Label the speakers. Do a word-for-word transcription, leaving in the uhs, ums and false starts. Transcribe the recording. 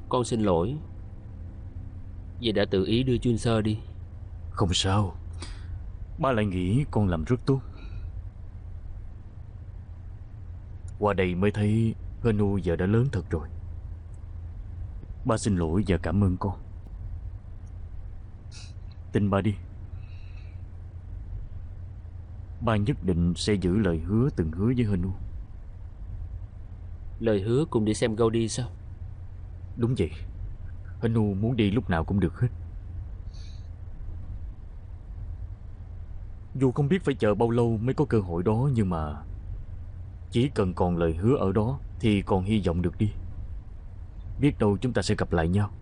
Speaker 1: Con xin lỗi vì đã tự ý đưa Jun Sơ đi.
Speaker 2: Không sao, ba lại nghĩ con làm rất tốt. Qua đây mới thấy Henu giờ đã lớn thật rồi. Ba xin lỗi và cảm ơn con. Tin ba đi, ba nhất định sẽ giữ lời hứa từng hứa với Henu.
Speaker 1: Lời hứa cùng đi xem Gaudi sao?
Speaker 2: Đúng vậy, Henu muốn đi lúc nào cũng được hết. Dù không biết phải chờ bao lâu mới có cơ hội đó, nhưng mà chỉ cần còn lời hứa ở đó thì còn hy vọng được đi. Biết đâu chúng ta sẽ gặp lại nhau.